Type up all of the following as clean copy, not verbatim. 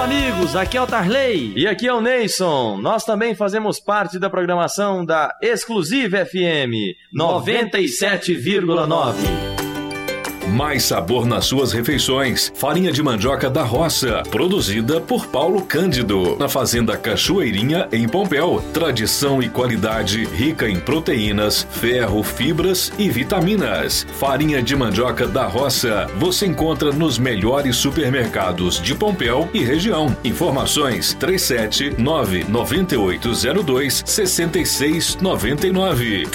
amigos, aqui é o Tarley. E aqui é o Neison. Nós também fazemos parte da programação da Exclusive FM 97,9. Mais sabor nas suas refeições. Farinha de mandioca da roça, produzida por Paulo Cândido, na Fazenda Cachoeirinha, em Pompéu. Tradição e qualidade rica em proteínas, ferro, fibras e vitaminas. Farinha de mandioca da roça você encontra nos melhores supermercados de Pompéu e região. Informações 379-9802-6699.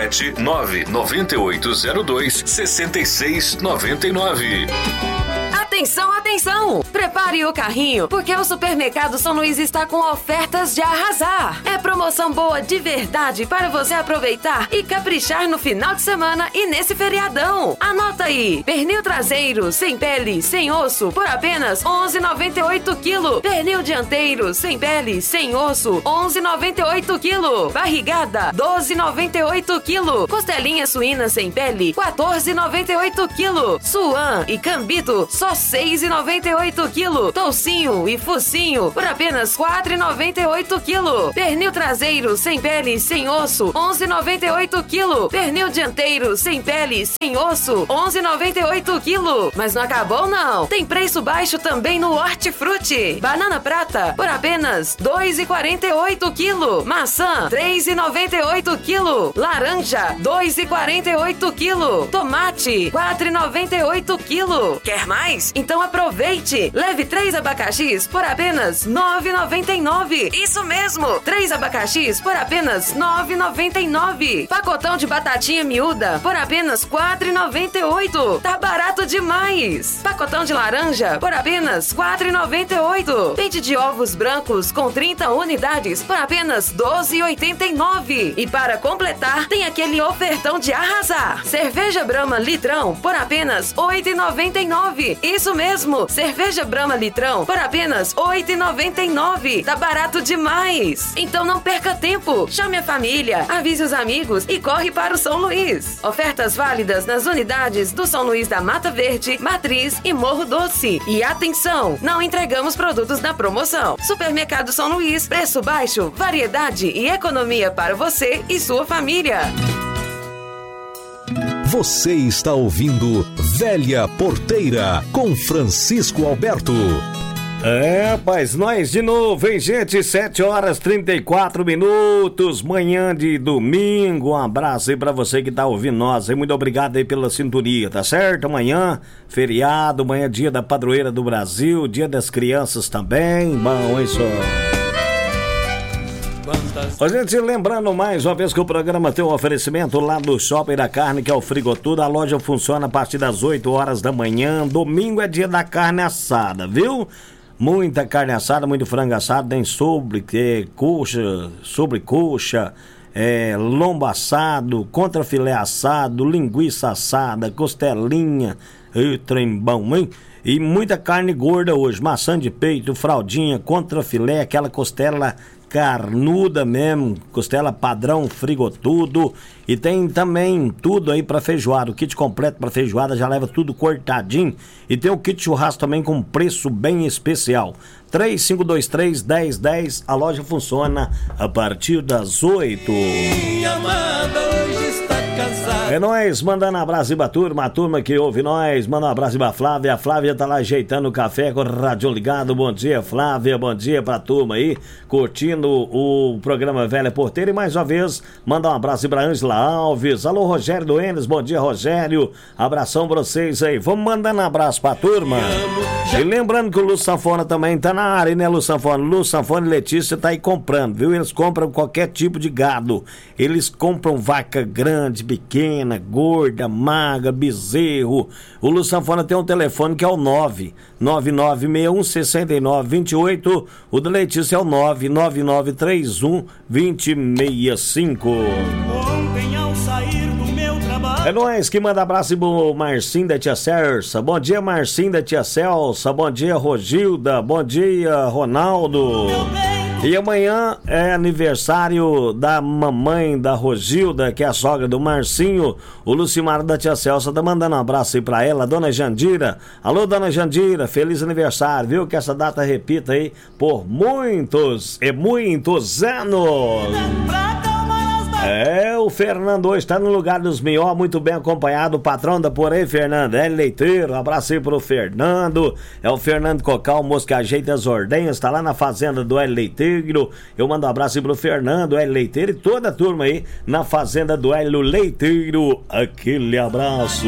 379-9802-6699. Atenção, atenção! Prepare o carrinho, porque o Supermercado São Luís está com ofertas de arrasar. É promoção boa de verdade para você aproveitar e caprichar no final de semana e nesse feriadão. Anota aí: pernil traseiro, sem pele, sem osso, por apenas R$ 11,98 kg. Pernil dianteiro, sem pele, sem osso, R$ 11,98 kg. Barrigada, R$ 12,98 kg. Costelinha suína sem pele, R$ 14,98 kg. Suã e cambito, só R$ 6,98 kg. Toucinho e focinho por apenas R$ 4,98 kg. Pernil traseiro sem pele, sem osso, R$ 11,98 kg. Pernil dianteiro sem pele, sem osso, R$ 11,98 kg. Mas não acabou não. Tem preço baixo também no Hortifruti. Banana prata por apenas R$ 2,48 kg. Maçã R$ 3,98 kg. Laranja R$ 2,48 kg. Tomate R$ 4,98 kg. Quer mais? Então aproveite! Leve 3 abacaxis por apenas R$ 9,99. Isso mesmo! 3 abacaxis por apenas R$ 9,99. Pacotão de batatinha miúda por apenas R$ 4,98. Tá barato demais! Pacotão de laranja por apenas R$ 4,98. Peito de ovos brancos com 30 unidades por apenas R$ 12,89. E para completar, tem aquele ofertão de arrasar. Cerveja Brahma litrão por apenas R$ 8,99. Isso mesmo, cerveja Brahma litrão por apenas R$ 8,99. Tá barato demais. Então não perca tempo. Chame a família, avise os amigos e corre para o São Luís. Ofertas válidas nas unidades do São Luís da Mata Verde, Matriz e Morro Doce. E atenção, não entregamos produtos na promoção. Supermercado São Luís, preço baixo, variedade e economia para você e sua família. Você está ouvindo Velha Porteira com Francisco Alberto. Rapaz, nós de novo, hein, gente? 7h34, manhã de domingo. Um abraço aí pra você que tá ouvindo nós, hein? Muito obrigado aí pela sintonia, tá certo? Amanhã, feriado, amanhã é dia da padroeira do Brasil, dia das crianças também. Bom, hein, só? Ó, gente, lembrando mais uma vez que o programa tem um oferecimento lá do Shopping da Carne, que é o Frigotudo. A loja funciona a partir das 8 horas da manhã. Domingo é dia da carne assada, viu? Muita carne assada, muito frango assado, tem sobrecoxa, lombo assado, contrafilé assado, linguiça assada, costelinha, trem bom, hein? E muita carne gorda hoje, maçã de peito, fraldinha, contrafilé, aquela costela carnuda mesmo, costela padrão Frigotudo. E tem também tudo aí pra feijoada, o kit completo pra feijoada, já leva tudo cortadinho. E tem o kit churrasco também com preço bem especial. 3523-1010, a loja funciona a partir das 8. Minha amada hoje está casada. É nóis, mandando um abraço pra turma, a turma que ouve nós, manda um abraço pra Flávia. A Flávia tá lá ajeitando o café com o rádio ligado. Bom dia, Flávia, bom dia pra turma aí, curtindo o programa Velha Porteira. E mais uma vez, manda um abraço pra Ângela Alves. Alô, Rogério Duenes, bom dia, Rogério. Abração pra vocês aí. Vamos mandando um abraço pra turma. E lembrando que o Lu Sanfona também tá na área, né, Lu Sanfona? Lu Sanfona e Letícia tá aí comprando, viu? Eles compram qualquer tipo de gado. Eles compram vaca grande, pequena, gorda, magra, bezerro. O Lu Sanfona tem um telefone que é o 999616928. O da Letícia é o 999312065. Ontem ao sair do meu trabalho. É nóis, que manda abraço pro Marcinho da Tia Celsa. Bom dia, Marcinho da Tia Celsa. Bom dia, Rogilda. Bom dia, Ronaldo. E amanhã é aniversário da mamãe da Rosilda, que é a sogra do Marcinho. O Lucimar da tia Celsa tá mandando um abraço aí pra ela, dona Jandira. Alô, dona Jandira, feliz aniversário, viu? Que essa data repita aí por muitos e muitos anos. O Fernando hoje tá no lugar dos melhores, muito bem acompanhado, o patrão da por aí, Fernando, Leiteiro, um abraço aí pro Fernando, é o Fernando Cocal, o moço que ajeita as ordenhas, tá lá na fazenda do Leiteiro. Eu mando um abraço aí pro Fernando, Leiteiro e toda a turma aí na fazenda do Leiteiro, aquele abraço.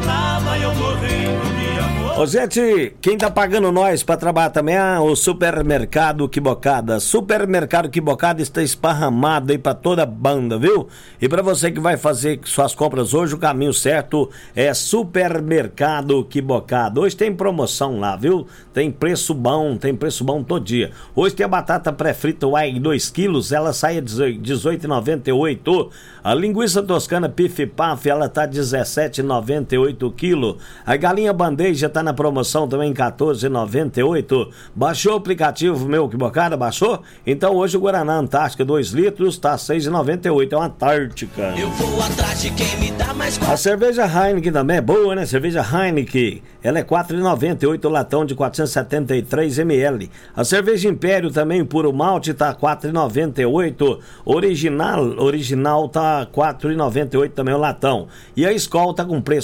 Ô, gente, quem tá pagando nós pra trabalhar também é o Supermercado Quibocada. Supermercado Quibocada está esparramado aí pra toda a banda, viu? E pra você que vai fazer suas compras hoje, o caminho certo é Supermercado Quibocada. Hoje tem promoção lá, viu? Tem preço bom todo dia. Hoje tem a batata pré-frita Wag 2 quilos, ela sai a R$18,98. A linguiça toscana Pif Paf, ela tá R$17,98 quilo. A galinha bandeja tá na promoção também, R$14,98. Baixou o aplicativo meu Quibocada? Baixou? Então hoje o Guaraná Antártica 2 litros tá R$6,98, é uma Antártica. Eu vou atrás de quem me dá mais... A cerveja Heineken também é boa, né? Cerveja Heineken, ela é R$4,98 o latão de 473 ml. A cerveja Império também, puro malte, tá R$4,98. Original tá R$4,98 também o latão. E a Skol tá com preço